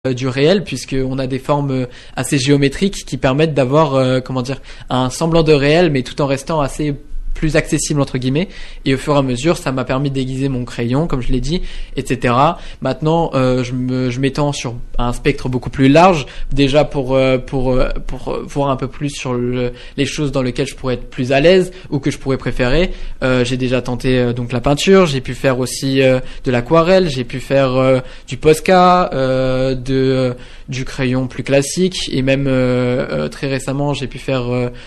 du réel, puisqu'on a des formes assez géométriques qui permettent d'avoir un semblant de réel, mais tout en restant assez plus accessible entre guillemets. Et au fur et à mesure, ça m'a permis d'aiguiser mon crayon, comme je l'ai dit, etc. Maintenant, je m'étends sur un spectre beaucoup plus large, déjà pour voir un peu plus sur les choses dans lesquelles je pourrais être plus à l'aise ou que je pourrais préférer. J'ai déjà tenté donc la peinture, j'ai pu faire aussi de l'aquarelle, j'ai pu faire du Posca, du crayon plus classique, et même très récemment, j'ai pu faire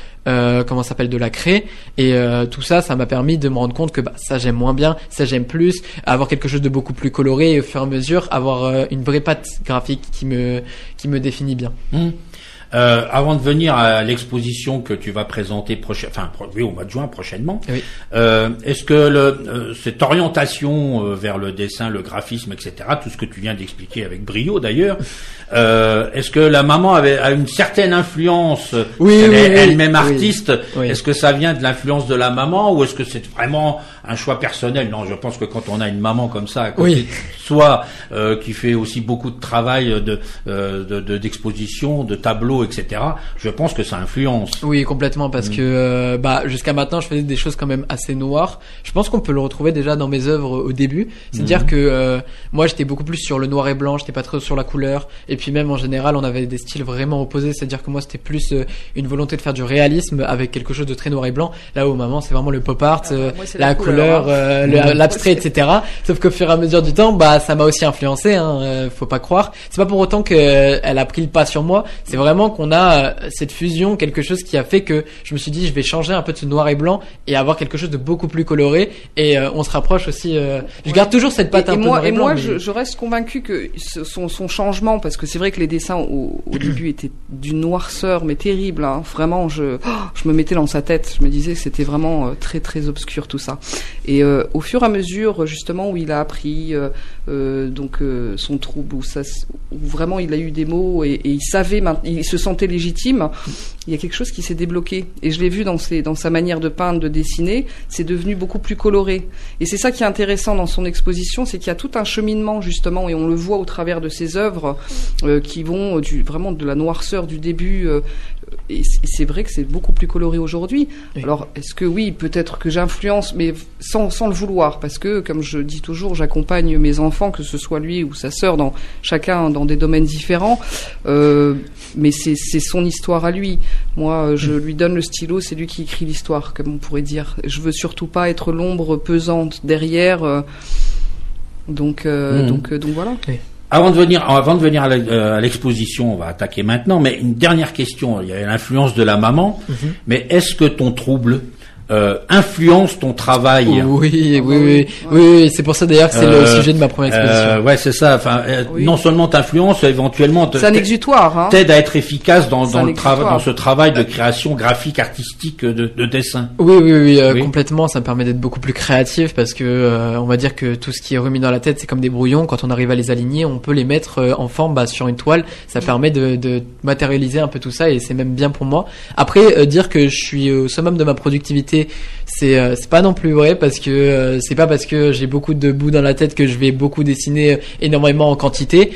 de la craie, et tout ça m'a permis de me rendre compte que ça j'aime moins bien, ça j'aime plus, avoir quelque chose de beaucoup plus coloré, et au fur et à mesure avoir une vraie patte graphique qui me définit bien. Avant de venir à l'exposition que tu vas présenter au mois de juin prochainement, oui. Est-ce que cette orientation vers le dessin, le graphisme, etc., tout ce que tu viens d'expliquer avec brio d'ailleurs, est-ce que la maman a une certaine influence, elle-même artiste, oui. Est-ce que ça vient de l'influence de la maman, ou est-ce que c'est vraiment un choix personnel? Non, je pense que quand on a une maman comme ça à côté de soi, qui fait aussi beaucoup de travail d'exposition, de tableaux, etc., je pense que ça influence. Oui, complètement, parce que jusqu'à maintenant, je faisais des choses quand même assez noires. Je pense qu'on peut le retrouver déjà dans mes œuvres au début. C'est-à-dire que moi, j'étais beaucoup plus sur le noir et blanc, j'étais pas trop sur la couleur. Et puis même en général, on avait des styles vraiment opposés. C'est-à-dire que moi, c'était plus une volonté de faire du réalisme avec quelque chose de très noir et blanc. Là où maman, c'est vraiment le pop art, la couleur, l'abstrait, etc. Sauf qu'au fur et à mesure du temps, ça m'a aussi influencé. Faut pas croire. C'est pas pour autant que elle a pris le pas sur moi. C'est vraiment qu'on a cette fusion, quelque chose qui a fait que je me suis dit je vais changer un peu de ce noir et blanc et avoir quelque chose de beaucoup plus coloré, et on se rapproche aussi je garde toujours cette patte un peu noir et blanc. Et moi je reste convaincu que son changement, parce que c'est vrai que les dessins au début étaient d'une noirceur mais terrible, vraiment je me mettais dans sa tête, je me disais que c'était vraiment très très obscur tout ça, et au fur et à mesure justement où il a appris son trouble, où vraiment il a eu des mots, et il savait, il se sentait légitime, il y a quelque chose qui s'est débloqué, et je l'ai vu dans sa manière de peindre, de dessiner, c'est devenu beaucoup plus coloré, et c'est ça qui est intéressant dans son exposition, c'est qu'il y a tout un cheminement justement, et on le voit au travers de ses œuvres qui vont vraiment de la noirceur du début, et c'est vrai que c'est beaucoup plus coloré aujourd'hui. Oui. Alors est-ce que peut-être que j'influence, mais sans le vouloir, parce que comme je dis toujours, j'accompagne mes enfants, que ce soit lui ou sa sœur, chacun dans des domaines différents, mais c'est son histoire à lui. Moi, je lui donne le stylo, c'est lui qui écrit l'histoire, comme on pourrait dire. Je veux surtout pas être l'ombre pesante derrière, donc voilà. Oui. Avant de venir à l'exposition, on va attaquer maintenant, mais une dernière question. Il y a l'influence de la maman, mais est-ce que ton trouble influence ton travail? Oui, c'est pour ça d'ailleurs que c'est le sujet de ma première exposition. C'est ça. Non seulement t'influence, éventuellement c'est un exutoire, t'aide à être efficace dans ce travail de création graphique, artistique, de dessin. Oui, complètement. Ça me permet d'être beaucoup plus créatif, parce que on va dire que tout ce qui est remis dans la tête, c'est comme des brouillons. Quand on arrive à les aligner, on peut les mettre en forme sur une toile. Ça permet de matérialiser un peu tout ça, et c'est même bien pour moi. Après, dire que je suis au summum de ma productivité, c'est pas non plus vrai, parce que c'est pas parce que j'ai beaucoup de bouts dans la tête que je vais beaucoup dessiner énormément en quantité.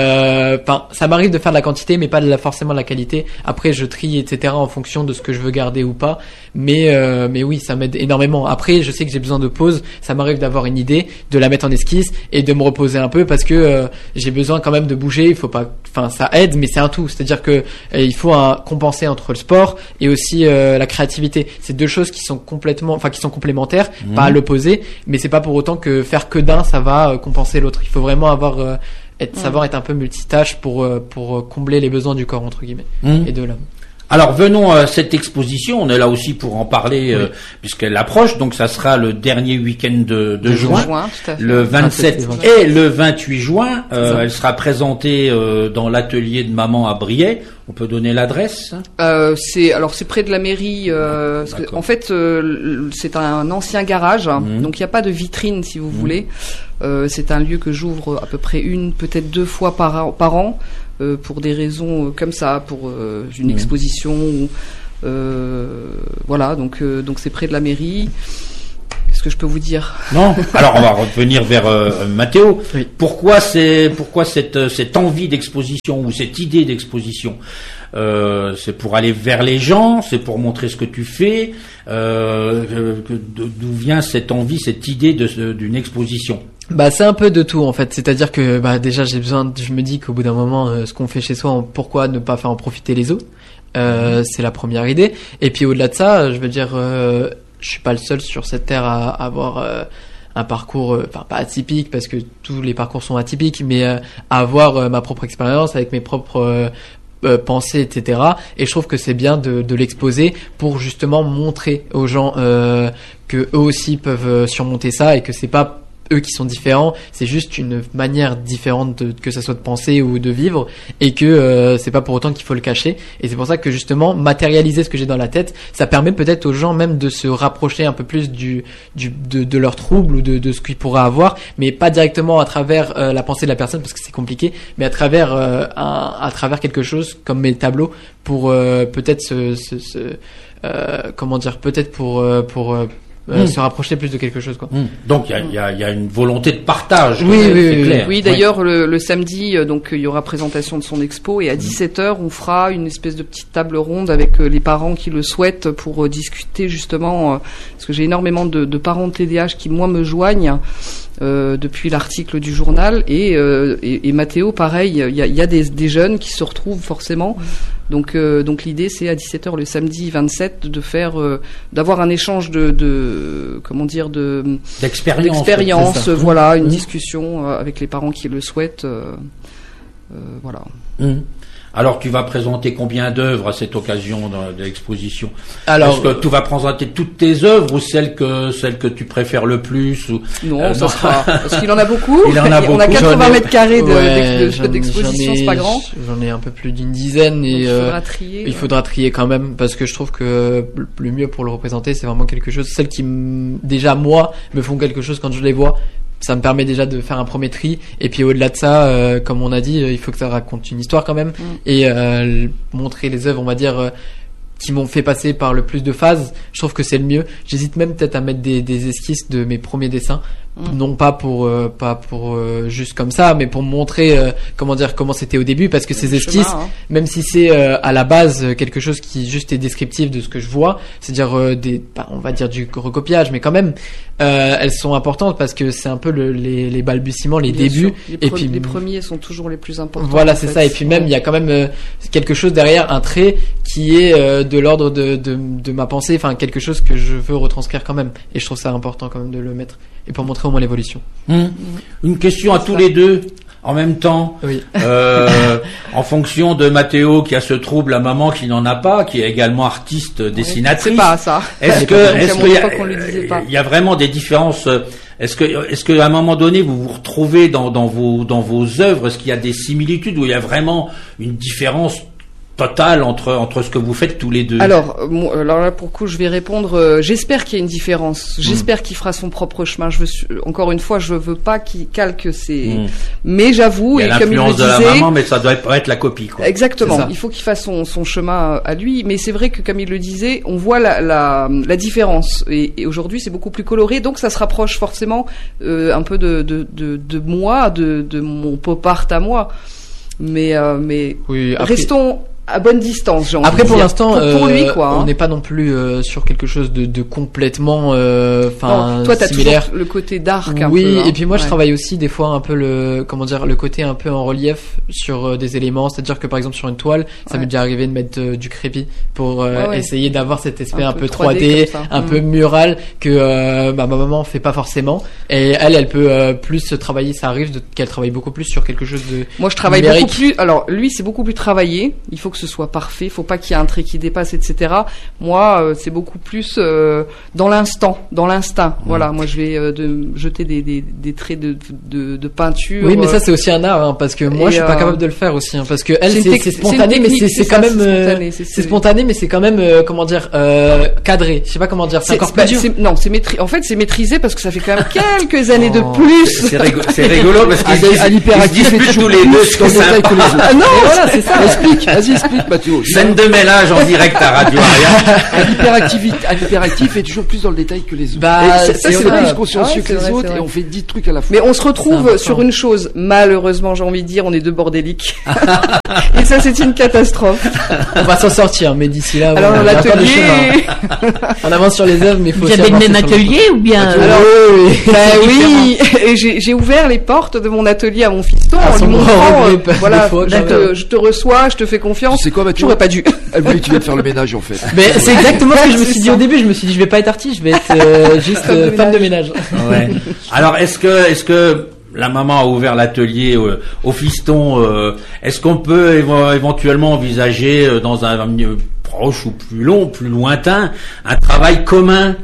Ça m'arrive de faire de la quantité, mais pas forcément de la qualité. Après, je trie, etc., en fonction de ce que je veux garder ou pas. Mais oui, ça m'aide énormément. Après, je sais que j'ai besoin de pause. Ça m'arrive d'avoir une idée, de la mettre en esquisse et de me reposer un peu, parce que j'ai besoin quand même de bouger. Il faut pas, ça aide, mais c'est un tout. C'est-à-dire que il faut compenser entre le sport et aussi la créativité. C'est deux choses qui sont complémentaires, pas à l'opposé, mais c'est pas pour autant que faire que d'un, ça va compenser l'autre. Il faut vraiment savoir être un peu multitâche pour combler les besoins du corps, entre guillemets, et de l'homme. Alors venons à cette exposition, on est là aussi pour en parler, puisqu'elle approche, donc ça sera le dernier week-end de juin, le 27 et le 28 juin, elle sera présentée dans l'atelier de maman à Briey. On peut donner l'adresse? C'est près de la mairie, en fait c'est un ancien garage, donc il n'y a pas de vitrine, si vous voulez. C'est un lieu que j'ouvre à peu près peut-être 2 fois par an, pour des raisons comme ça, pour une exposition. Donc c'est près de la mairie. Qu'est-ce que je peux vous dire? Non. Alors on va revenir vers Mathéo. Oui. Pourquoi cette envie d'exposition ou cette idée d'exposition? C'est pour aller vers les gens, c'est pour montrer ce que tu fais. D'où vient cette envie, cette idée d'une exposition? Bah c'est un peu de tout en fait, c'est-à-dire que déjà je me dis qu'au bout d'un moment ce qu'on fait chez soi, pourquoi ne pas faire en profiter les autres? C'est la première idée. Et puis au-delà de ça, je veux dire, je suis pas le seul sur cette terre à avoir un parcours, pas atypique parce que tous les parcours sont atypiques, mais à avoir ma propre expérience avec mes propres pensées, etc. Et je trouve que c'est bien de l'exposer pour justement montrer aux gens que eux aussi peuvent surmonter ça et que c'est pas eux qui sont différents, c'est juste une manière différente que ça soit de penser ou de vivre, et que c'est pas pour autant qu'il faut le cacher. Et c'est pour ça que justement matérialiser ce que j'ai dans la tête, ça permet peut-être aux gens même de se rapprocher un peu plus de leurs troubles ou de ce qu'ils pourraient avoir, mais pas directement à travers la pensée de la personne parce que c'est compliqué, mais à travers quelque chose comme mes tableaux pour peut-être se rapprocher plus de quelque chose, quoi. Donc il y a une volonté de partage. Oui, c'est clair. Oui, d'ailleurs le samedi, donc il y aura présentation de son expo et à 17h on fera une espèce de petite table ronde avec les parents qui le souhaitent pour discuter justement parce que j'ai énormément de parents de TDAH qui moi me joignent depuis l'article du journal et Mathéo pareil, il y a des jeunes qui se retrouvent forcément. Donc l'idée c'est à 17h le samedi 27 de faire d'avoir un échange d'expérience, voilà, une discussion avec les parents qui le souhaitent, voilà. Alors tu vas présenter combien d'œuvres à cette occasion de l'exposition? Alors, est-ce que tu vas présenter toutes tes œuvres ou celles que tu préfères le plus ou... Non, ça sera parce qu'il en a beaucoup. Il en a beaucoup. On a 80 mètres carrés d'exposition, c'est pas grand. J'en ai un peu plus d'une dizaine et il faudra trier quand même parce que je trouve que le mieux pour le représenter, c'est vraiment quelque chose. Celles qui déjà moi me font quelque chose quand je les vois. Ça me permet déjà de faire un premier tri et puis au-delà de ça, comme on a dit, il faut que ça raconte une histoire quand même et montrer les œuvres, on va dire, qui m'ont fait passer par le plus de phases. Je trouve que c'est le mieux. J'hésite même peut-être à mettre des esquisses de mes premiers dessins, non pas pour juste comme ça, mais pour montrer comment c'était au début, parce que ces esquisses, même si c'est à la base quelque chose qui juste est descriptif de ce que je vois, c'est-à-dire on va dire du recopiage, mais quand même elles sont importantes parce que c'est un peu les balbutiements, les débuts, puis les premiers sont toujours les plus importants. Voilà, c'est ça. Et puis même il y a quand même quelque chose derrière, un trait qui est de l'ordre de ma pensée, enfin quelque chose que je veux retranscrire quand même. Et je trouve ça important quand même de le mettre et pour montrer au moins l'évolution. Une question à tous les deux en même temps. Oui. En fonction de Mathéo qui a ce trouble, à maman qui n'en a pas, qui est également artiste, dessinatrice. C'est pas ça. Est-ce que il y a vraiment des différences? Est-ce que à un moment donné vous vous retrouvez dans vos œuvres? Est-ce qu'il y a des similitudes ou il y a vraiment une différence totale entre ce que vous faites tous les deux? Alors là pour le coup je vais répondre, j'espère qu'il y a une différence, j'espère qu'il fera son propre chemin. Encore une fois, je veux pas qu'il calque mais j'avoue, il y a l'influence de la maman, mais ça doit pas être la copie, quoi. Exactement, il faut qu'il fasse son chemin à lui, mais c'est vrai que comme il le disait, on voit la différence et aujourd'hui c'est beaucoup plus coloré, donc ça se rapproche forcément un peu de moi, de mon pop art à moi, mais oui, après... restons à bonne distance, j'ai envie après de pour dire. l'instant pour lui, quoi, on n'est pas non plus sur quelque chose de complètement toi t'as similaire. toujours le côté dark un oui, peu, et puis moi je travaille aussi des fois un peu le côté un peu en relief sur des éléments, c'est-à-dire que par exemple sur une toile ça m'est déjà arrivé de mettre du crépi pour essayer d'avoir cet aspect un peu 3D un peu mural que ma maman fait pas forcément, et elle peut plus travailler, ça arrive qu'elle travaille beaucoup plus sur quelque chose de moi je travaille numérique. Beaucoup plus, alors lui c'est beaucoup plus travaillé, il faut que ce soit parfait, faut pas qu'il y ait un trait qui dépasse, etc. Moi c'est beaucoup plus dans l'instinct. Voilà, moi je vais jeter des traits de peinture. Oui, mais ça c'est aussi un art, parce que moi je suis pas capable de le faire aussi, parce que elle c'est spontané, mais c'est quand même c'est spontané, mais c'est quand même cadré. Je sais pas comment dire. C'est encore plus dur. Non, en fait c'est maîtrisé parce que ça fait quand même quelques années de plus. C'est rigolo parce qu'ils se disputent tous les deux sur ça. Non, voilà, c'est ça. Explique. Vas-y. explique, Mathieu. Scène de ménage en direct à Radio Aria. Un hyperactif est toujours plus dans le détail que les autres. Bah, c'est vrai. plus consciencieux que les vrai, autres et on fait 10 trucs à la fois. Mais on se retrouve sur une chose, malheureusement, j'ai envie de dire, on est deux bordéliques. Et ça, c'est une catastrophe. On va s'en sortir, mais d'ici là, alors, on l'atelier. On avance sur les œuvres, mais il faut. Vous avez le même atelier ou bien? Alors, oui. Et j'ai ouvert les portes de mon atelier à mon fiston en lui montrant, voilà, je te reçois, je te fais confiance. C'est quoi, Mathieu? J'aurais pas dû. Elle voulait que tu viennes faire le ménage, en fait. Mais c'est exactement ce que je me suis dit au début. Je me suis dit, je vais pas être artiste, je vais être juste femme de ménage. Ouais. Alors, est-ce que la maman a ouvert l'atelier au fiston? Est-ce qu'on peut éventuellement envisager dans un milieu proche ou plus long, plus lointain, un travail commun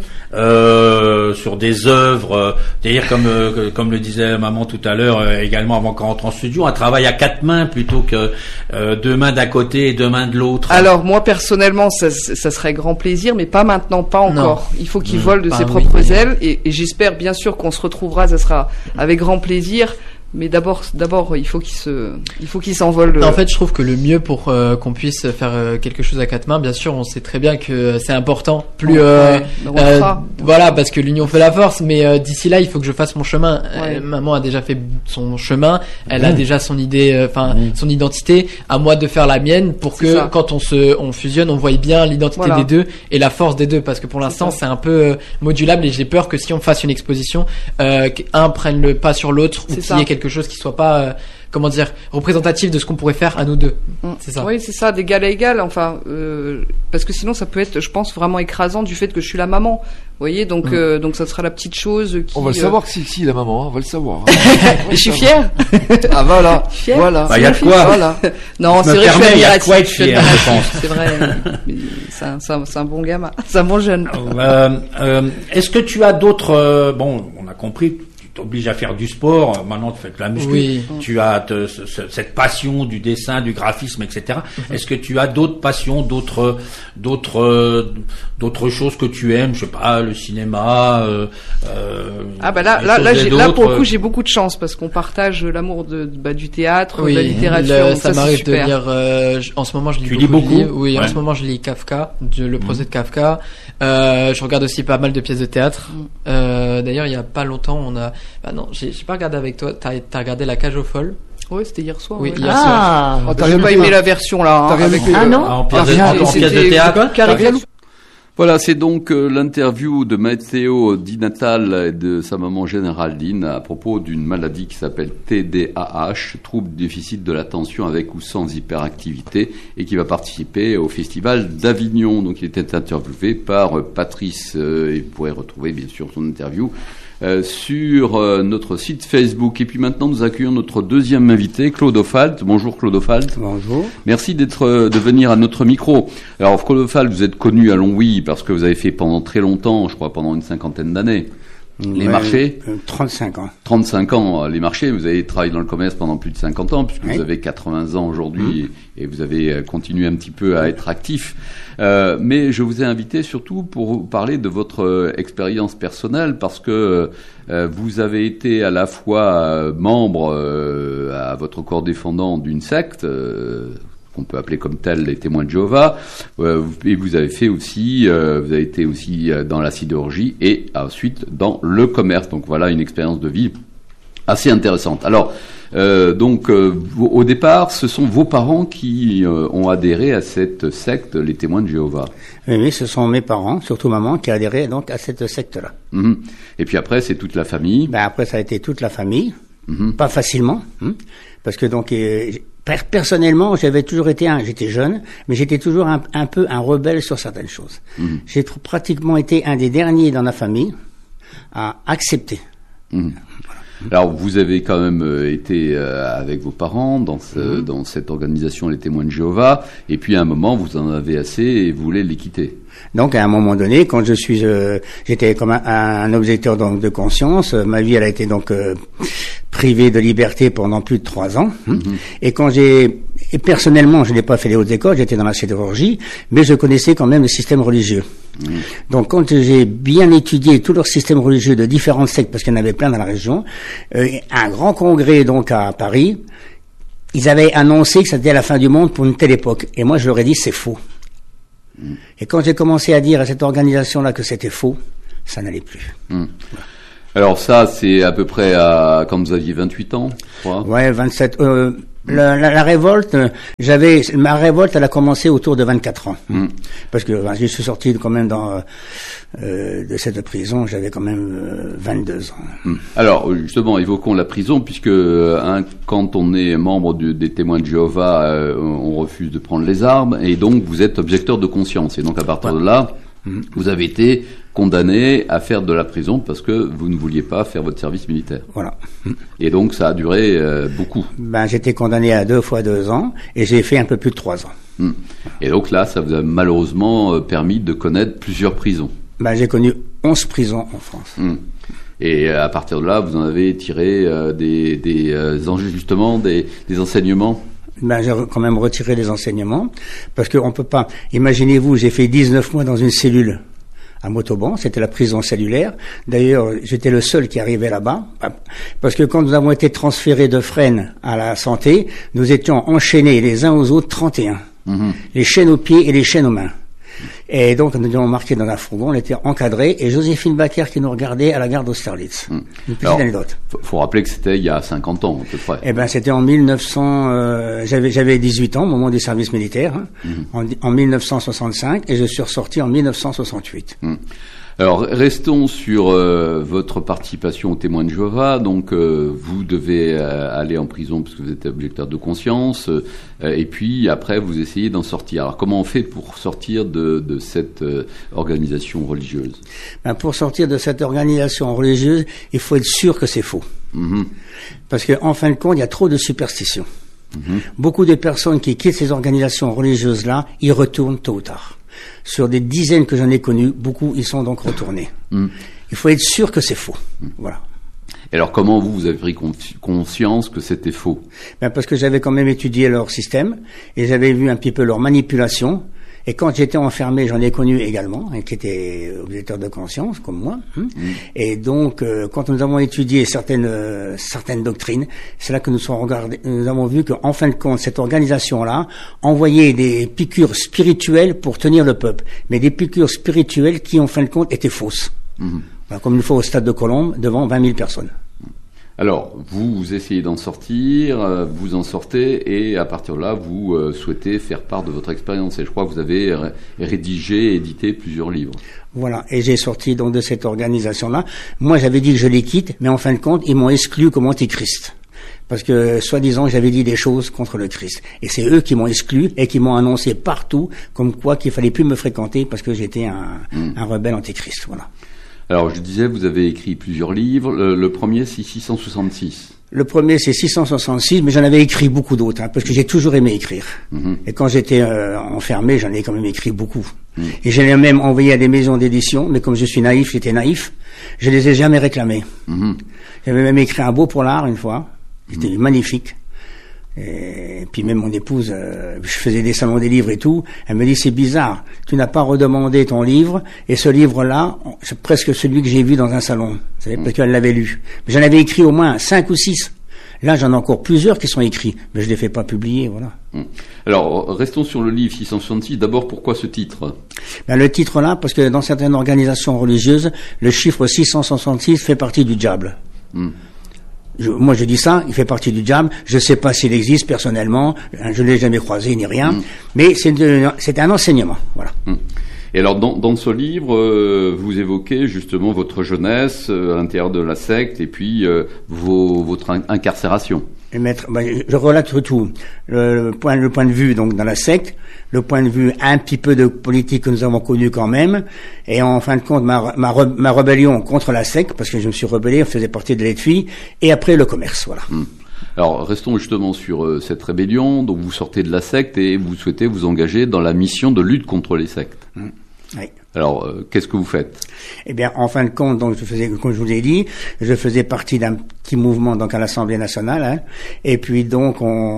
sur des œuvres, c'est-à-dire comme le disait maman tout à l'heure, également avant qu'on rentre en studio, un travail à 4 mains plutôt que 2 mains d'un côté et 2 mains de l'autre. Alors moi personnellement, ça serait grand plaisir, mais pas maintenant, pas encore. Il faut qu'il vole de ses propres ailes, et j'espère bien sûr qu'on se retrouvera. Ça sera avec grand plaisir. Mais d'abord, il faut qu'il s'envole. En fait, je trouve que le mieux pour qu'on puisse faire quelque chose à 4 mains, bien sûr, on sait très bien que c'est important. Plus, voilà, parce que l'union fait la force. Mais d'ici là, il faut que je fasse mon chemin. Maman a déjà fait son chemin. Elle a déjà son idée, son identité. À moi de faire la mienne pour que quand on fusionne, on voie bien l'identité des deux et la force des deux. Parce que pour l'instant, c'est un peu modulable et j'ai peur que si on fasse une exposition, un prenne le pas sur l'autre ou qu'il y ait quelque chose qui soit pas représentatif de ce qu'on pourrait faire à nous deux. C'est ça. Oui, c'est ça, d'égal à égal, enfin parce que sinon ça peut être, je pense, vraiment écrasant du fait que je suis la maman. Vous voyez, donc ça sera la petite chose qui... On va le savoir que si la maman, on va le savoir. Je suis fière. Ah voilà. Fière. Voilà. Il y a de quoi. Voilà. Non, c'est vrai que je suis admirative. Il y a de quoi être fier, je pense. C'est vrai. C'est un bon gamin. C'est un bon jeune. Est-ce que tu as d'autres, on a compris, oblige à faire du sport, maintenant tu fais de la muscu, tu as cette passion du dessin, du graphisme, etc. Est-ce que tu as d'autres passions, d'autres choses que tu aimes, je sais pas, le cinéma, là pour le coup j'ai beaucoup de chance parce qu'on partage l'amour du théâtre, de la littérature. Ça m'arrive de lire. En ce moment, je lis beaucoup de livres. Oui, en ce moment, je lis Kafka, le procès de Kafka. Je regarde aussi pas mal de pièces de théâtre. D'ailleurs, il y a pas longtemps, on a. Bah non, j'ai pas regardé avec toi. T'as regardé La Cage aux folles? Oui, c'était hier soir. Oui, hier soir. T'as pas aimé la version là. Non. En pièce de théâtre. Voilà, c'est donc l'interview de Matteo Di Natale et de sa maman Géraldine à propos d'une maladie qui s'appelle TDAH, trouble du déficit de l'attention avec ou sans hyperactivité, et qui va participer au festival d'Avignon. Donc il était interviewé par Patrice, et vous pourrez retrouver bien sûr son interview sur notre site Facebook. Et puis maintenant, nous accueillons notre deuxième invité, Claude Aufalt. Bonjour Claude Aufalt. Bonjour. Merci de venir à notre micro. Alors Claude Aufalt, vous êtes connu à Longwy parce que vous avez fait pendant très longtemps, je crois pendant une 50aine d'années, les marchés. 35 ans. 35 ans, les marchés. Vous avez travaillé dans le commerce pendant plus de 50 ans, puisque vous avez 80 ans aujourd'hui, et vous avez continué un petit peu à être actif. Mais je vous ai invité surtout pour parler de votre expérience personnelle, parce que vous avez été à la fois membre à votre corps défendant d'une secte, qu'on peut appeler comme tel les témoins de Jéhovah, et vous avez fait aussi, vous avez été aussi dans la sidérurgie et ensuite dans le commerce. Donc voilà une expérience de vie assez intéressante. Alors au départ, ce sont vos parents qui ont adhéré à cette secte, les témoins de Jéhovah. Oui, ce sont mes parents, surtout maman, qui a adhéré donc à cette secte-là. Et puis après, c'est toute la famille. Après, ça a été toute la famille, pas facilement, parce que donc personnellement, j'avais toujours été j'étais jeune, mais j'étais toujours un peu un rebelle sur certaines choses. J'ai pratiquement été un des derniers dans la famille à accepter. Alors, vous avez quand même été avec vos parents dans cette organisation, les témoins de Jéhovah, et puis à un moment, vous en avez assez et vous voulez les quitter. Donc, à un moment donné, quand j'étais comme un objecteur donc de conscience, ma vie, elle a été donc privée de liberté pendant plus de 3 ans. Et et personnellement, je n'ai pas fait les hautes écoles, j'étais dans la sidérurgie, mais je connaissais quand même le système religieux. Donc, quand j'ai bien étudié tout leur système religieux de différentes sectes, parce qu'il y en avait plein dans la région, un grand congrès donc à Paris, ils avaient annoncé que c'était la fin du monde pour une telle époque. Et moi, je leur ai dit, c'est faux. Et quand j'ai commencé à dire à cette organisation-là que c'était faux, ça n'allait plus. Alors ça, c'est à peu près quand vous aviez 28 ans, je crois. Ouais, 27. La révolte, ma révolte, elle a commencé autour de 24 ans. Parce que je suis sorti quand même de cette prison, j'avais quand même 22 ans. Alors justement, évoquons la prison, puisque quand on est membre des témoins de Jéhovah, on refuse de prendre les armes, et donc vous êtes objecteur de conscience. Et donc à partir de là, vous avez été condamné à faire de la prison parce que vous ne vouliez pas faire votre service militaire. Voilà. Et donc ça a duré beaucoup. J'étais condamné à 2 fois 2 ans et j'ai fait un peu plus de 3 ans. Et donc là, ça vous a malheureusement permis de connaître plusieurs prisons. J'ai connu 11 prisons en France. Et à partir de là, vous en avez tiré des enseignements. J'ai quand même retiré les enseignements parce qu'on peut pas. Imaginez-vous, j'ai fait 19 mois dans une cellule à Montauban, c'était la prison cellulaire. D'ailleurs, j'étais le seul qui arrivait là-bas parce que quand nous avons été transférés de Fresnes à la Santé, nous étions enchaînés les uns aux autres 31. Les chaînes aux pieds et les chaînes aux mains. Et donc, nous étions marqués dans un fourgon, on était encadrés, et Joséphine Baker qui nous regardait à la gare d'Austerlitz. Une petite anecdote. Faut rappeler que c'était il y a 50 ans, à peu près. C'était en 1900, j'avais 18 ans au moment du service militaire, en 1965, et je suis ressorti en 1968. Alors, restons sur votre participation aux témoins de Jéhovah. Donc, vous devez aller en prison parce que vous êtes objecteur de conscience, et puis après, vous essayez d'en sortir. Alors, comment on fait pour sortir de cette organisation religieuse? Pour sortir de cette organisation religieuse, il faut être sûr que c'est faux. Parce que, en fin de compte, il y a trop de superstitions. Beaucoup de personnes qui quittent ces organisations religieuses-là, y retournent tôt ou tard. Sur des dizaines que j'en ai connues, beaucoup y sont donc retournés. Il faut être sûr que c'est faux. Voilà. Et alors comment vous avez pris conscience que c'était faux? Parce que j'avais quand même étudié leur système et j'avais vu un petit peu leur manipulation. Et quand j'étais enfermé, j'en ai connu également, qui étaient objecteurs de conscience, comme moi. Et donc, quand nous avons étudié certaines doctrines, c'est là que nous avons vu qu'en fin de compte, cette organisation-là envoyait des piqûres spirituelles pour tenir le peuple, mais des piqûres spirituelles qui, en fin de compte, étaient fausses. Voilà, comme une fois au stade de Colombes, devant 20 000 personnes. Alors, vous essayez d'en sortir, vous en sortez, et à partir de là, vous souhaitez faire part de votre expérience. Et je crois que vous avez rédigé et édité plusieurs livres. Voilà, et j'ai sorti donc de cette organisation-là. Moi, j'avais dit que je les quitte, mais en fin de compte, ils m'ont exclu comme antichrist. Parce que, soi-disant, j'avais dit des choses contre le Christ. Et c'est eux qui m'ont exclu et qui m'ont annoncé partout comme quoi qu'il fallait plus me fréquenter parce que j'étais un rebelle antichrist. Voilà. Alors, je disais, vous avez écrit plusieurs livres. Le premier, c'est 666. Le premier, c'est 666, mais j'en avais écrit beaucoup d'autres, parce que j'ai toujours aimé écrire. Et quand j'étais enfermé, j'en ai quand même écrit beaucoup. Et je l'ai même envoyé à des maisons d'édition, mais comme je suis naïf, j'étais naïf, je les ai jamais réclamés. J'avais même écrit un beau polar une fois, c'était magnifique. Et puis même mon épouse, je faisais des salons des livres et tout, elle me dit c'est bizarre, tu n'as pas redemandé ton livre, et ce livre-là, c'est presque celui que j'ai vu dans un salon, vous savez, parce qu'elle l'avait lu. Mais j'en avais écrit au moins 5 ou 6. Là, j'en ai encore plusieurs qui sont écrits, mais je les fais pas publier, voilà. Alors, restons sur le livre 666. D'abord, pourquoi ce titre? Le titre là, parce que dans certaines organisations religieuses, le chiffre 666 fait partie du diable. Moi, je dis ça, il fait partie du diable. Je sais pas s'il existe personnellement. Je l'ai jamais croisé ni rien. Mais c'est un enseignement, voilà. Et alors, dans ce livre, vous évoquez justement votre jeunesse à l'intérieur de la secte et puis votre incarcération. Je relate tout. Le point de vue donc dans la secte, le point de vue un petit peu de politique que nous avons connu quand même, et en fin de compte ma rébellion contre la secte, parce que je me suis rebellé, je faisais partie de l'ETFI, et après le commerce, voilà. Alors restons justement sur cette rébellion. Donc vous sortez de la secte et vous souhaitez vous engager dans la mission de lutte contre les sectes. Oui. Alors, qu'est-ce que vous faites? Eh bien, en fin de compte, donc, comme je vous l'ai dit, je faisais partie d'un petit mouvement, donc, à l'Assemblée nationale, et puis, donc,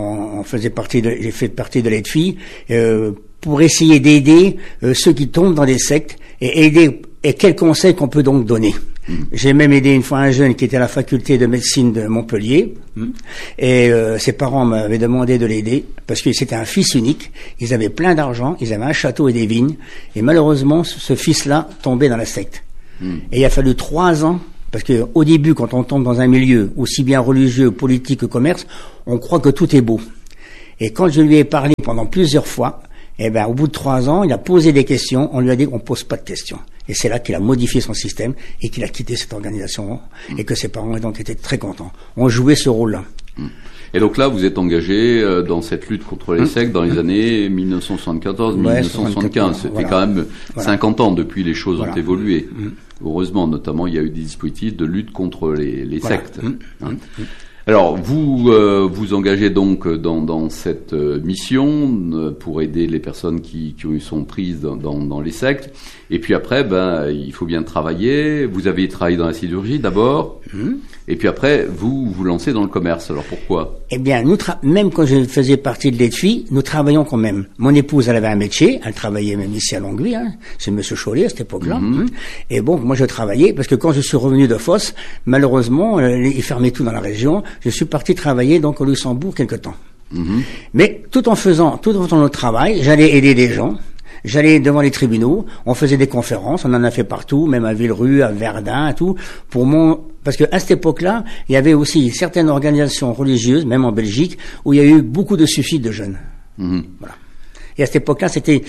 j'ai fait partie de l'ETFI, pour essayer d'aider, ceux qui tombent dans des sectes, et quels conseils qu'on peut donc donner. J'ai même aidé une fois un jeune qui était à la faculté de médecine de Montpellier, et ses parents m'avaient demandé de l'aider parce que c'était un fils unique. Ils avaient plein d'argent, ils avaient un château et des vignes, et malheureusement ce fils-là tombait dans la secte. Et il a fallu 3 ans, parce que au début, quand on tombe dans un milieu aussi bien religieux, politique que commerce, on croit que tout est beau. Et quand je lui ai parlé pendant plusieurs fois, au bout de 3 ans, il a posé des questions. On lui a dit qu'on pose pas de questions. Et c'est là qu'il a modifié son système et qu'il a quitté cette organisation et que ses parents donc étaient très contents. On jouait ce rôle-là. Et donc là, vous êtes engagé dans cette lutte contre les sectes dans les années 1974-1975. Ça fait quand même 50 ans depuis les choses ont évolué. Heureusement, notamment, il y a eu des dispositifs de lutte contre les sectes. Alors, vous vous engagez donc dans cette mission pour aider les personnes qui sont prises dans les sectes. Et puis après, il faut bien travailler. Vous avez travaillé dans la sidérurgie d'abord. Et puis après, vous lancez dans le commerce. Alors pourquoi? Eh bien, même quand je faisais partie de l'EDFI, nous travaillions quand même. Mon épouse, elle avait un métier. Elle travaillait même ici à Longwy, chez Monsieur Chollet à cette époque-là. Et bon, moi je travaillais parce que quand je suis revenu de Fos, malheureusement, ils fermaient tout dans la région. Je suis parti travailler donc au Luxembourg quelque temps. Mais tout en faisant notre travail, j'allais aider des gens. J'allais devant les tribunaux, on faisait des conférences, on en a fait partout, même à Villerue, à Verdun, et tout, parce que à cette époque-là, il y avait aussi certaines organisations religieuses, même en Belgique, où il y a eu beaucoup de suicides de jeunes. Voilà. Et à cette époque-là,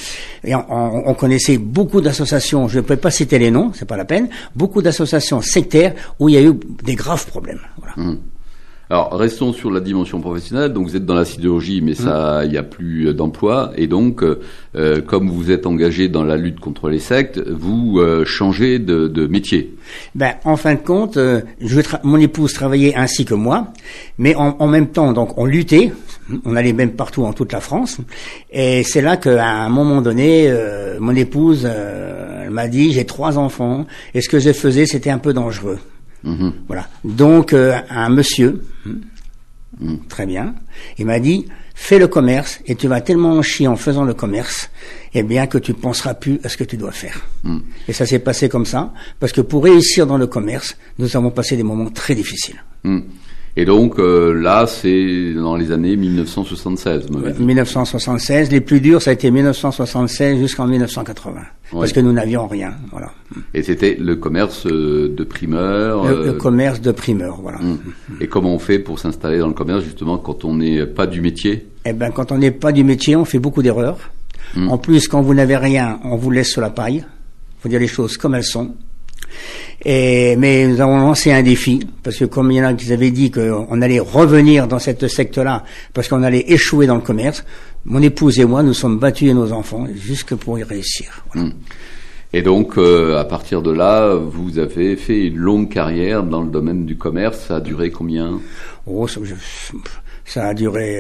on connaissait beaucoup d'associations, je ne peux pas citer les noms, c'est pas la peine, beaucoup d'associations sectaires où il y a eu des graves problèmes. Voilà. Alors, restons sur la dimension professionnelle. Donc, vous êtes dans la sidérurgie, mais ça, il n'y a plus d'emploi. Et donc, comme vous êtes engagé dans la lutte contre les sectes, vous changez de métier. En fin de compte, mon épouse travaillait ainsi que moi, mais en même temps, donc, on luttait. On allait même partout en toute la France. Et c'est là qu'à un moment donné, mon épouse elle m'a dit, j'ai 3 enfants, et ce que je faisais, c'était un peu dangereux. Voilà. Donc un monsieur, très bien, il m'a dit fais le commerce et tu vas tellement en chier en faisant le commerce, que tu penseras plus à ce que tu dois faire. Et ça s'est passé comme ça parce que pour réussir dans le commerce, nous avons passé des moments très difficiles. Et donc là, c'est dans les années 1976. 1976, les plus durs, ça a été 1976 jusqu'en 1980, parce que nous n'avions rien. Voilà. Et c'était le commerce de primeur. Le commerce de primeur, voilà. Et comment on fait pour s'installer dans le commerce justement quand on n'est pas du métier? Quand on n'est pas du métier, on fait beaucoup d'erreurs. En plus, quand vous n'avez rien, on vous laisse sur la paille. Faut dire les choses comme elles sont. Mais nous avons lancé un défi, parce que comme il y en a qui avaient dit qu'on allait revenir dans cette secte-là, parce qu'on allait échouer dans le commerce, mon épouse et moi, nous sommes battus et nos enfants, jusque pour y réussir. Voilà. Et donc, à partir de là, vous avez fait une longue carrière dans le domaine du commerce. Ça a duré combien? Ça a duré,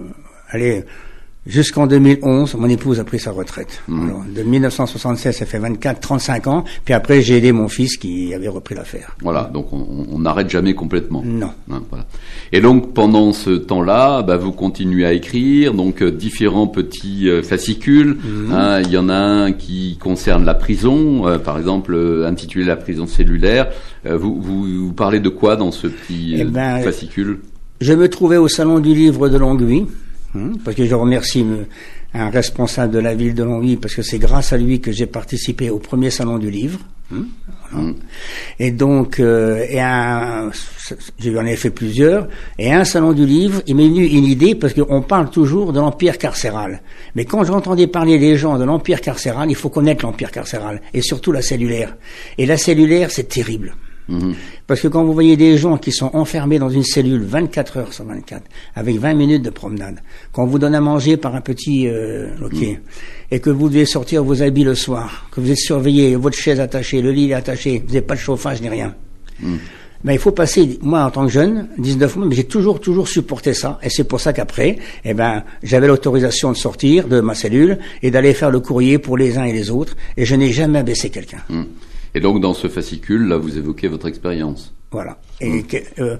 jusqu'en 2011, mon épouse a pris sa retraite. Alors, de 1976, ça fait 35 ans. Puis après, j'ai aidé mon fils qui avait repris l'affaire. Voilà, donc on n'arrête jamais complètement. Non. Voilà. Et donc, pendant ce temps-là, vous continuez à écrire, donc différents petits fascicules. Il y en a un qui concerne la prison, par exemple, intitulé La prison cellulaire. Vous parlez de quoi dans ce petit fascicule? Je me trouvais au Salon du Livre de Longwy. Parce que je remercie un responsable de la ville de Longwy, parce que c'est grâce à lui que j'ai participé au premier salon du livre. Voilà. Et donc, j'en ai fait plusieurs, et un salon du livre, il m'est venu une idée, parce qu'on parle toujours de l'empire carcéral. Mais quand j'entendais parler des gens de l'empire carcéral, il faut connaître l'empire carcéral, et surtout la cellulaire. Et la cellulaire, c'est terrible. Parce que quand vous voyez des gens qui sont enfermés dans une cellule 24 heures sur 24, avec 20 minutes de promenade, quand on vous donne à manger par un petit loquet, et que vous devez sortir vos habits le soir, que vous êtes surveillé, votre chaise attachée, le lit est attaché, vous n'avez pas de chauffage ni rien. Il faut passer, moi en tant que jeune, 19 mois, mais j'ai toujours supporté ça, et c'est pour ça qu'après, j'avais l'autorisation de sortir de ma cellule et d'aller faire le courrier pour les uns et les autres, et je n'ai jamais abaissé quelqu'un. Et donc, dans ce fascicule, là, vous évoquez votre expérience. Voilà.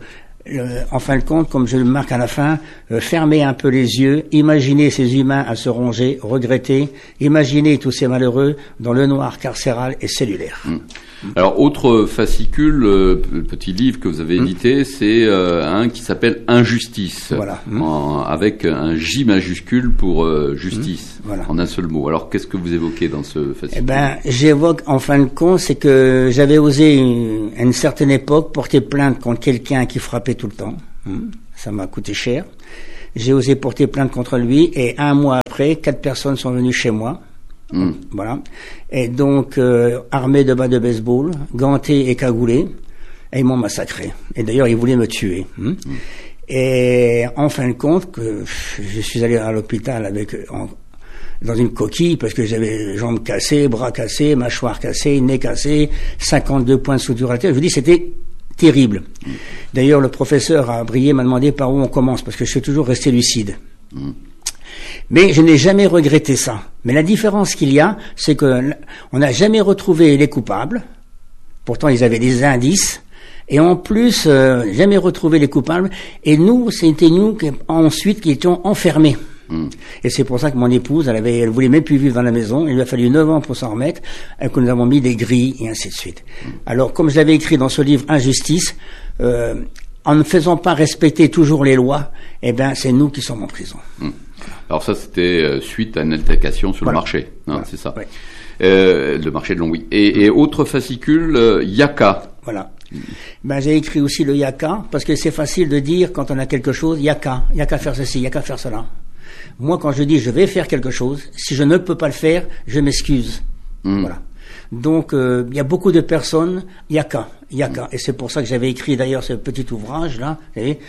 en fin de compte, comme je le marque à la fin, fermer un peu les yeux, imaginer ces humains à se ronger, regretter, imaginer tous ces malheureux dans le noir carcéral et cellulaire. Alors, autre fascicule, petit livre que vous avez édité, c'est un qui s'appelle Injustice, voilà. Avec un J majuscule pour justice, voilà. En un seul mot. Alors, qu'est-ce que vous évoquez dans ce fascicule? J'évoque, en fin de compte, c'est que j'avais osé, à une certaine époque, porter plainte contre quelqu'un qui frappait tout le temps. Ça m'a coûté cher. J'ai osé porter plainte contre lui, et un mois après, 4 personnes sont venues chez moi. Voilà. Et donc, armés de bas de baseball, gantés et cagoulés, et ils m'ont massacré. Et d'ailleurs, ils voulaient me tuer. Et en fin de compte, que je suis allé à l'hôpital dans une coquille parce que j'avais jambes cassées, bras cassés, mâchoire cassée, nez cassé, 52 points de suture à la tête. Je vous dis, c'était terrible. D'ailleurs, le professeur à Briey m'a demandé par où on commence parce que je suis toujours resté lucide. Mais je n'ai jamais regretté ça. Mais la différence qu'il y a, c'est que on n'a jamais retrouvé les coupables. Pourtant, ils avaient des indices. Et en plus, jamais retrouvé les coupables. Et nous, c'était nous ensuite qui étions enfermés. Et c'est pour ça que mon épouse, elle voulait même plus vivre dans la maison. Il lui a fallu 9 ans pour s'en remettre, et que nous avons mis des grilles et ainsi de suite. Alors, comme je l'avais écrit dans ce livre Injustice, en ne faisant pas respecter toujours les lois, c'est nous qui sommes en prison. Alors ça, c'était suite à une altercation sur le marché, hein, c'est ça. Le marché de Longwy. Et autre fascicule, Yaka. Voilà. J'ai écrit aussi le Yaka, parce que c'est facile de dire quand on a quelque chose, Yaka faire ceci, Yaka faire cela. Moi, quand je dis je vais faire quelque chose, si je ne peux pas le faire, je m'excuse. Voilà. Donc, il y a beaucoup de personnes, Yaka. Et c'est pour ça que j'avais écrit d'ailleurs ce petit ouvrage-là, vous savez,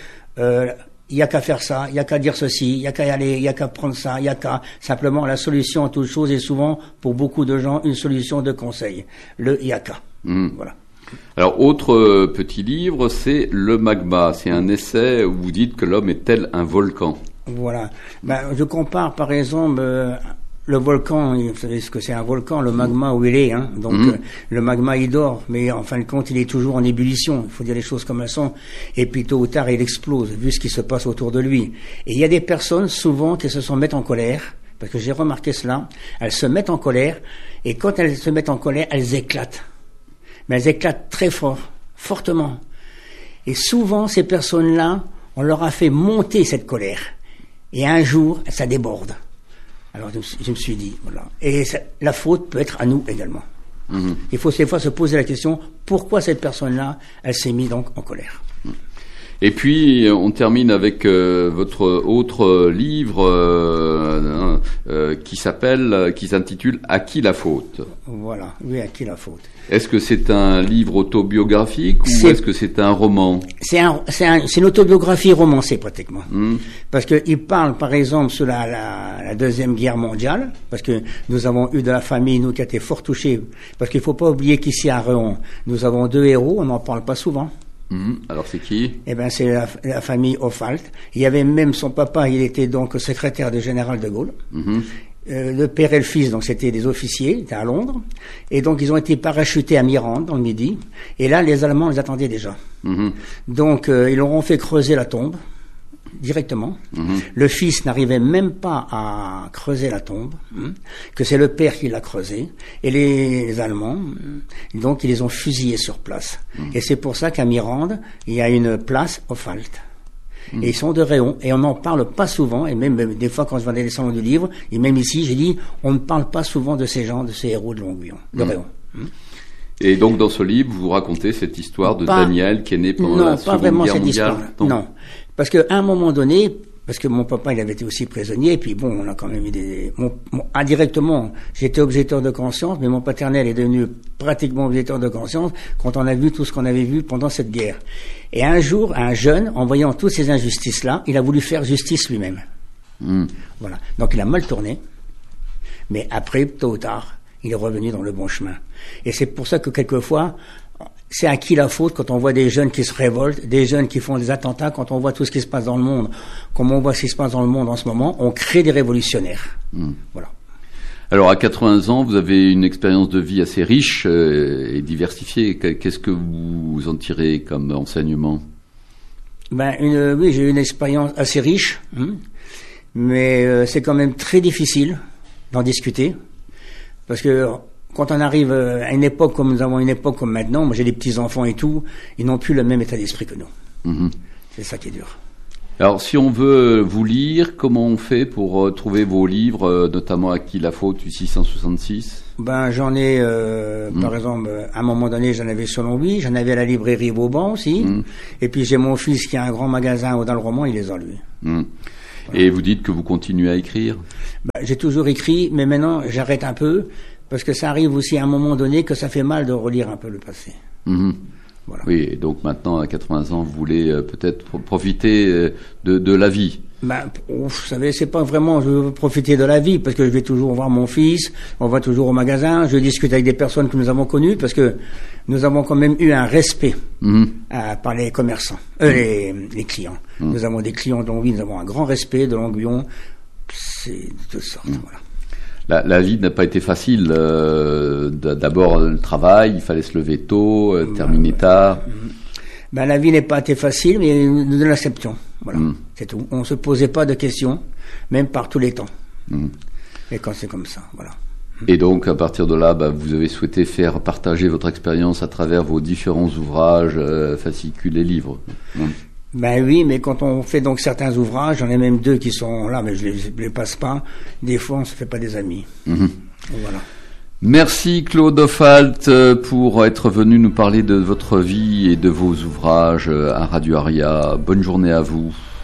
il n'y a qu'à faire ça, il n'y a qu'à dire ceci, il n'y a qu'à y aller, il n'y a qu'à prendre ça, il n'y a qu'à... Simplement, la solution à toute chose est souvent, pour beaucoup de gens, une solution de conseil. Le Yaka. Voilà. Alors, autre petit livre, c'est Le Magma. C'est un essai où vous dites que l'homme est tel un volcan. Voilà. Je compare, par exemple... le volcan, vous savez ce que c'est un volcan, le magma où il est, hein. Donc le magma il dort, mais en fin de compte il est toujours en ébullition. Il faut dire les choses comme elles sont. Et puis tôt ou tard il explose, vu ce qui se passe autour de lui. Et il y a des personnes souvent qui se mettent en colère, parce que j'ai remarqué cela. Elles se mettent en colère, et quand elles se mettent en colère, elles éclatent. Mais elles éclatent très fort, fortement. Et souvent ces personnes-là, on leur a fait monter cette colère. Et un jour, ça déborde. Alors je me suis dit, voilà. Et la faute peut être à nous également. Il faut des fois se poser la question, pourquoi cette personne-là, elle s'est mise donc en colère. Et puis, on termine avec votre autre livre qui s'intitule « À qui la faute ?» Voilà, oui, à qui la faute. Est-ce que c'est un livre autobiographique ou est-ce que c'est un roman? C'est une autobiographie romancée pratiquement. Parce que il parle, par exemple, sur la Deuxième Guerre mondiale, parce que nous avons eu de la famille, nous, qui a été fort touchés. Parce qu'il faut pas oublier qu'ici à Réon, nous avons 2 héros, on n'en parle pas souvent. Alors c'est qui? C'est la famille Offalt. Il y avait même son papa, il était donc secrétaire du général de Gaulle. Le père et le fils, donc c'était des officiers, ils étaient à Londres. Et donc ils ont été parachutés à Mirande, dans le Midi. Et là, les Allemands les attendaient déjà. Donc ils leur ont fait creuser la tombe, directement. Le fils n'arrivait même pas à creuser la tombe, que c'est le père qui l'a creusé. Et les Allemands, donc ils les ont fusillés sur place. Et c'est pour ça qu'à Mirande, il y a une place Offalt. Et ils sont de Réon, et on n'en parle pas souvent, et même des fois quand je vais dans les salons du livre, et même ici, j'ai dit, on ne parle pas souvent de ces gens, de ces héros de Longuyon, de Réon. Et donc dans ce livre, vous racontez cette histoire de Daniel qui est né pendant la Seconde Guerre mondiale. Non, parce qu'à un moment donné, parce que mon papa il avait été aussi prisonnier, et puis bon, on a quand même eu indirectement, j'étais objecteur de conscience, mais mon paternel est devenu pratiquement objecteur de conscience quand on a vu tout ce qu'on avait vu pendant cette guerre. Et un jour, un jeune, en voyant toutes ces injustices-là, il a voulu faire justice lui-même. Voilà. Donc il a mal tourné, mais après, tôt ou tard, il est revenu dans le bon chemin. Et c'est pour ça que quelquefois, c'est à qui la faute quand on voit des jeunes qui se révoltent, des jeunes qui font des attentats, quand on voit tout ce qui se passe dans le monde, comme on voit ce qui se passe dans le monde en ce moment, on crée des révolutionnaires. Voilà. Alors à 80 ans, vous avez une expérience de vie assez riche et diversifiée. Qu'est-ce que vous en tirez comme enseignement? Oui, j'ai eu une expérience assez riche, mais c'est quand même très difficile d'en discuter, parce que quand on arrive à une époque comme nous avons une époque comme maintenant, moi j'ai des petits-enfants et tout, ils n'ont plus le même état d'esprit que nous. C'est ça qui est dur. Alors, si on veut vous lire, comment on fait pour trouver vos livres, notamment À qui la faute du 666 ? J'en ai, par exemple, à un moment donné, j'en avais sur Longwy, j'en avais à la librairie Vauban aussi, et puis j'ai mon fils qui a un grand magasin dans le roman, il les a lus. Voilà. Et vous dites que vous continuez à écrire ? J'ai toujours écrit, mais maintenant j'arrête un peu, parce que ça arrive aussi à un moment donné que ça fait mal de relire un peu le passé. Voilà. Oui, et donc maintenant, à 80 ans, vous voulez peut-être profiter de la vie. Vous savez, c'est pas vraiment je veux profiter de la vie, parce que je vais toujours voir mon fils, on va toujours au magasin, je discute avec des personnes que nous avons connues, parce que nous avons quand même eu un respect par les commerçants, les clients. Nous avons des clients de Longwy, nous avons un grand respect de Longuyon, c'est de toutes sortes, voilà. La vie n'a pas été facile. D'abord le travail, il fallait se lever tôt, terminer tard. La vie n'est pas été facile, mais nous l'acceptions. Voilà, c'est tout. On se posait pas de questions, même par tous les temps. Et quand c'est comme ça, voilà. Et donc, à partir de là, vous avez souhaité faire partager votre expérience à travers vos différents ouvrages, fascicules et livres. Oui, mais quand on fait donc certains ouvrages, j'en ai même 2 qui sont là, mais je les passe pas. Des fois, on se fait pas des amis. Voilà. Merci Claude Offalt pour être venu nous parler de votre vie et de vos ouvrages à Radio Aria. Bonne journée à vous.